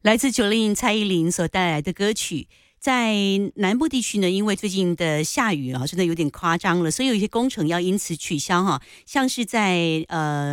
来自901蔡依林所带来的歌曲。在南部地区呢，因为最近的下雨真的有点夸张了，所以有一些工程要因此取消哈。像是在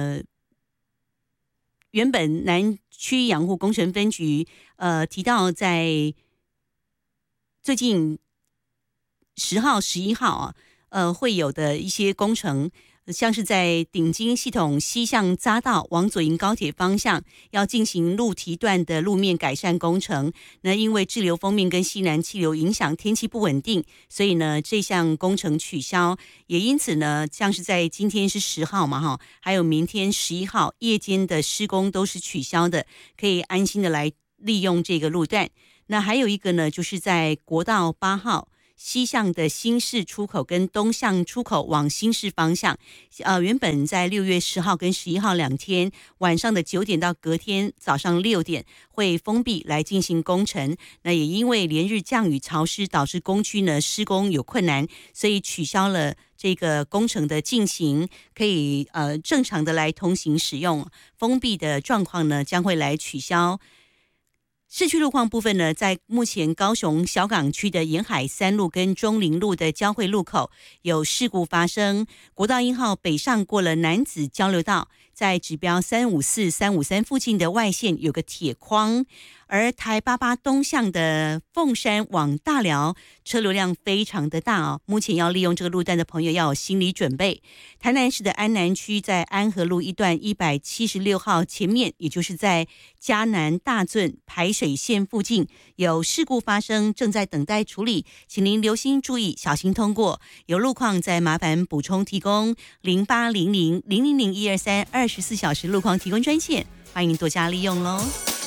原本南区养护工程分局提到，在最近10号、11号会有的一些工程。像是在顶金系统西向匝道往左营高铁方向要进行路堤段的路面改善工程，那因为滞留锋面跟西南气流影响天气不稳定，所以呢这项工程取消，也因此呢像是在今天是10号嘛还有明天11号夜间的施工都是取消的，可以安心的来利用这个路段。那还有一个呢，就是在国道8号西向的新市出口跟东向出口往新市方向，原本在6月10号跟11号2天晚上的9点到隔天早上6点会封闭来进行工程。那也因为连日降雨潮湿，导致工区呢施工有困难，所以取消了这个工程的进行，可以正常的来通行使用。封闭的状况呢将会来取消。市区路况部分呢，在目前高雄小港区的沿海3路跟中林路的交汇路口有事故发生，国道1号北上过了楠梓交流道，在指标354、353附近的外线有个铁框，而台88东向的凤山往大寮车流量非常的大目前要利用这个路段的朋友要有心理准备。台南市的安南区在安和路一段176号前面，也就是在嘉南大圳排水线附近有事故发生，正在等待处理，请您留心注意，小心通过。有路况再麻烦补充提供0800000123 24小时路况提供专线，欢迎多加利用咯。